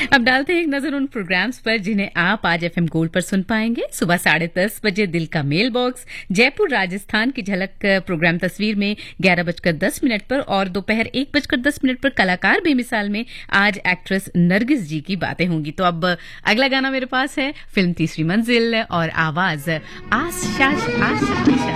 अब डालते हैं एक नजर उन प्रोग्राम्स पर जिन्हें आप आज एफएम गोल्ड पर सुन पाएंगे। सुबह 10:30 बजे दिल का मेल बॉक्स, जयपुर राजस्थान की झलक प्रोग्राम तस्वीर में 11:10 पर और दोपहर 1:10 पर कलाकार बेमिसाल में आज एक्ट्रेस नरगिस जी की बातें होंगी। तो अब अगला गाना मेरे पास है फिल्म तीसरी मंजिल और आवाज आशा।